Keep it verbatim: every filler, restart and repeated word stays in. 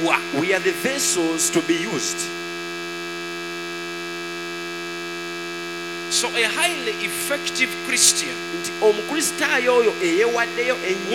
We are the vessels to be used. So a highly effective Christian Omukristaayo oyo eyewaddeyo ennyo